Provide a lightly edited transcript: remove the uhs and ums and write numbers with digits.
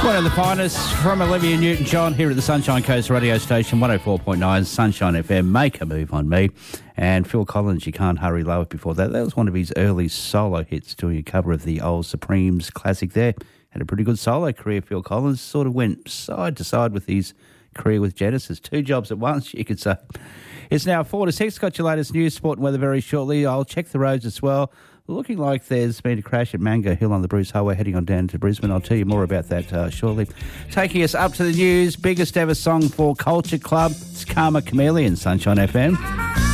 One of the finest from Olivia Newton-John here at the Sunshine Coast radio station, 104.9 Sunshine FM, Make a Move on Me. And Phil Collins, You Can't Hurry Low before that. That was one of his early solo hits, doing a cover of the old Supremes classic there. Had a pretty good solo career, Phil Collins. Sort of went side to side with his career with Genesis. Two jobs at once, you could say. It's now 4 to 6. Got your latest news, sport and weather very shortly. I'll check the roads as well. Looking like there's been a crash at Mango Hill on the Bruce Highway heading on down to Brisbane. I'll tell you more about that shortly. Taking us up to the news, biggest ever song for Culture Club. It's Karma Chameleon, Sunshine FM.